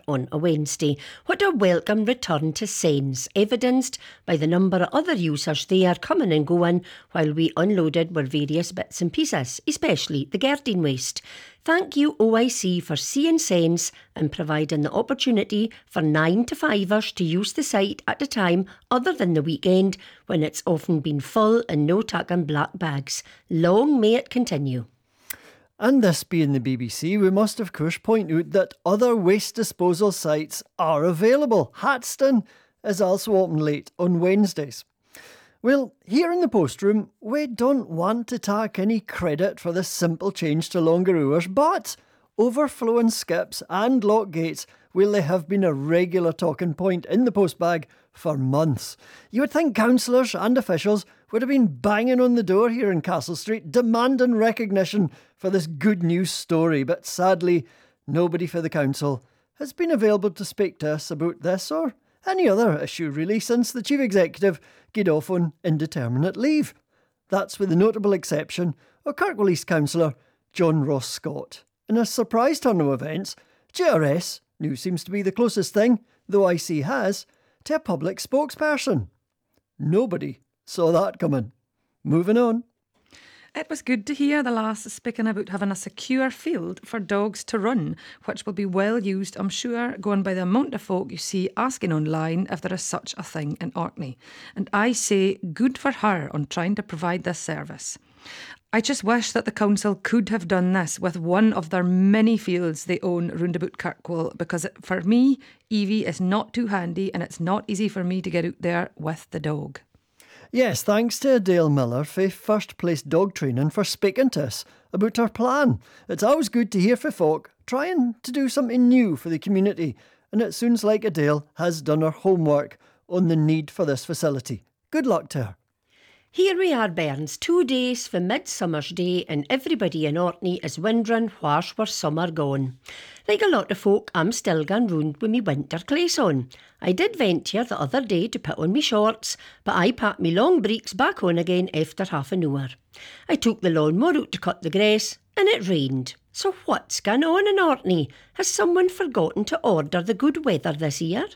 on a Wednesday. What a welcome return to sense, evidenced by the number of other users there coming and going while we unloaded were various bits and pieces, especially the Gerdine waste. Thank you OIC for seeing sense and providing the opportunity for 9 to 5ers to use the site at a time other than the weekend when it's often been full and no tucking black bags. Long may it continue. And this being the BBC, we must of course point out that other waste disposal sites are available. Hatston is also open late on Wednesdays. Well, here in the post room, we don't want to take any credit for this simple change to longer hours, but overflowing skips and lock gates, well, they have been a regular talking point in the post bag for months. You would think councillors and officials would have been banging on the door here in Castle Street, demanding recognition for this good news story, but sadly, nobody for the council has been available to speak to us about this or any other issue really since the Chief Executive gied off on indeterminate leave. That's with the notable exception of Kirkwall East Councillor John Ross Scott. In a surprise turn of events, GRS now seems to be the closest thing, though IC has, to a public spokesperson. Nobody saw that coming. Moving on. It was good to hear the lass speaking about having a secure field for dogs to run, which will be well used, I'm sure, going by the amount of folk you see asking online if there is such a thing in Orkney. And I say good for her on trying to provide this service. I just wish that the council could have done this with one of their many fields they own round about Kirkwall, because for me, Evie is not too handy and it's not easy for me to get out there with the dog. Yes, thanks to Dale Miller for First Place Dog Training for speaking to us about her plan. It's always good to hear from folk trying to do something new for the community, and it sounds like Adele has done her homework on the need for this facility. Good luck to her. Here we are, bairns, 2 days for Midsummer's Day and everybody in Orkney is wondering where's our summer gone. Like a lot of folk, I'm still going round with me winter claes on. I did venture the other day to put on me shorts, but I packed me long breeks back on again after half an hour. I took the lawnmower out to cut the grass and it rained. So what's going on in Orkney? Has someone forgotten to order the good weather this year?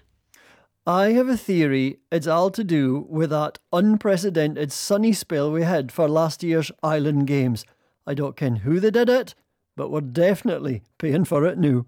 I have a theory it's all to do with that unprecedented sunny spell we had for last year's Island Games. I don't ken who they did it, but we're definitely paying for it now.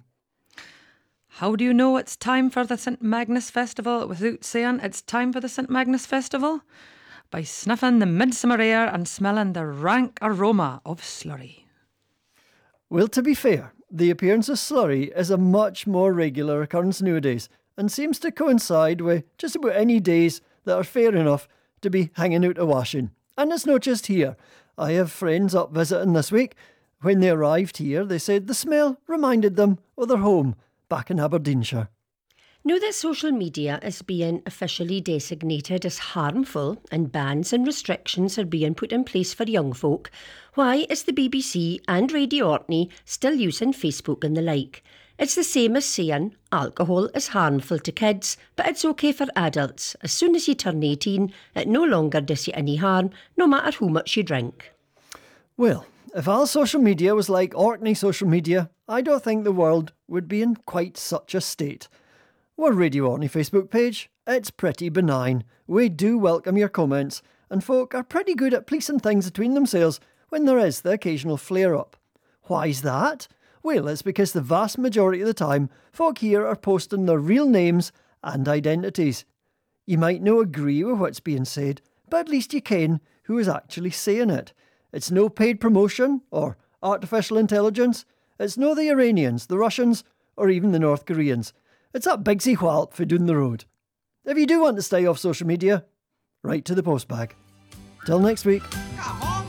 How do you know it's time for the St Magnus Festival without saying it's time for the St Magnus Festival? By sniffing the midsummer air and smelling the rank aroma of slurry. Well, to be fair, the appearance of slurry is a much more regular occurrence nowadays, and seems to coincide with just about any days that are fair enough to be hanging out a washing. And it's not just here. I have friends up visiting this week. When they arrived here, they said the smell reminded them of their home back in Aberdeenshire. Now that social media is being officially designated as harmful and bans and restrictions are being put in place for young folk, why is the BBC and Radio Orkney still using Facebook and the like? It's the same as saying alcohol is harmful to kids, but it's okay for adults. As soon as you turn 18, it no longer does you any harm, no matter how much you drink. Well, if all social media was like Orkney social media, I don't think the world would be in quite such a state. Our Radio Orkney Facebook page, it's pretty benign. We do welcome your comments, and folk are pretty good at policing things between themselves when there is the occasional flare-up. Why's that? Well, it's because the vast majority of the time, folk here are posting their real names and identities. You might no agree with what's being said, but at least you ken who is actually saying it. It's no paid promotion or artificial intelligence. It's no the Iranians, the Russians, or even the North Koreans. It's that Bigsy whalp for down the road. If you do want to stay off social media, write to the postbag. Till next week. Come on.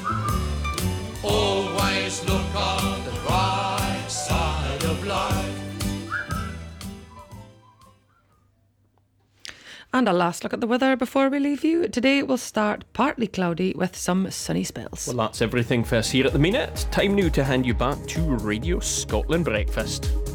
Always look on the bright side of life. And a last look at the weather before we leave you. Today will start partly cloudy with some sunny spells. Well, that's everything for us here at the minute. Time now to hand you back to Radio Scotland Breakfast.